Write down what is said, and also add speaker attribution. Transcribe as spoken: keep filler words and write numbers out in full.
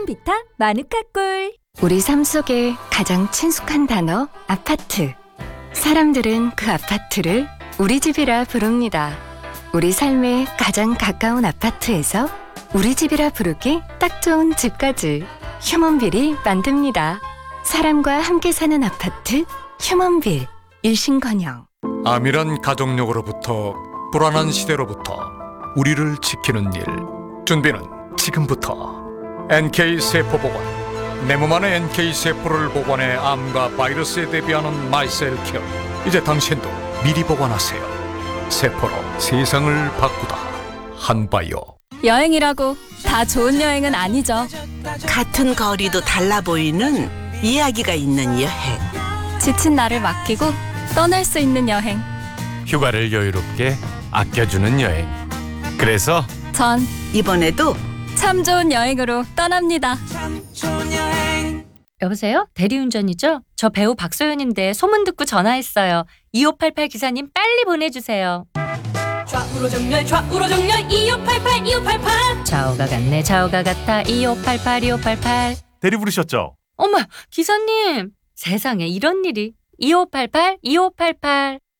Speaker 1: 휴먼비타 마누카꿀.
Speaker 2: 우리 삶 속에 가장 친숙한 단어 아파트. 사람들은 그 아파트를 우리 집이라 부릅니다. 우리 삶에 가장 가까운 아파트에서 우리 집이라 부르기 딱 좋은 집까지 휴먼빌이 만듭니다. 사람과 함께 사는 아파트 휴먼빌. 일신건영.
Speaker 3: 암이란 가족력으로부터 불안한 시대로부터 우리를 지키는 일. 준비는 지금부터. 엔케이 세포보건. 내 몸 안의 엔케이 세포를 보관해 암과 바이러스에 대비하는 마이셀케어. 이제 당신도 미리 보관하세요. 세포로 세상을 바꾸다. 한바이오.
Speaker 1: 여행이라고 다 좋은 여행은 아니죠.
Speaker 4: 같은 거리도 달라 보이는 이야기가 있는 여행.
Speaker 1: 지친 나를 맡기고 떠날 수 있는 여행.
Speaker 5: 휴가를 여유롭게 아껴주는 여행. 그래서
Speaker 1: 전
Speaker 4: 이번에도
Speaker 1: 참 좋은 여행으로 떠납니다.
Speaker 6: 여보세요? 대리운전이죠? 저 배우 박소연인데 소문 듣고 전화했어요. 이오팔팔 기사님 빨리 보내주세요.
Speaker 7: 좌우로 정렬 좌우로 정렬 이오팔팔 이오팔팔.
Speaker 6: 좌우가 같네 좌우가 같아 이오팔팔 이오팔팔.
Speaker 5: 대리 부르셨죠?
Speaker 6: 어머 기사님 세상에 이런 일이. 이오팔팔 이오팔팔.